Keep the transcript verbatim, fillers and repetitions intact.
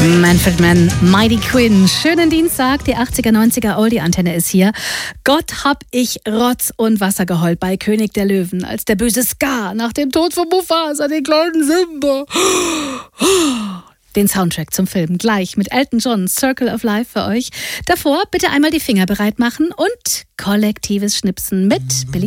Manfred Mann, Mighty Quinn. Schönen Dienstag, die achtziger, neunziger Oldie-Antenne ist hier. Gott hab ich Rotz und Wasser geheult bei König der Löwen, als der böse Scar nach dem Tod von Mufasa den kleinen Simba. Den Soundtrack zum Film gleich mit Elton John, Circle of Life für euch. Davor bitte einmal die Finger bereit machen und kollektives Schnipsen mit Billy